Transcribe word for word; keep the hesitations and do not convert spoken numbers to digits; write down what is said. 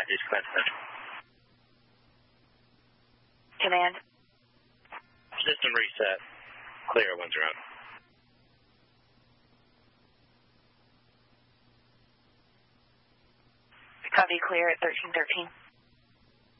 Northeast Command Center. Command. System reset. Clear, one zero. Copy, clear at thirteen thirteen.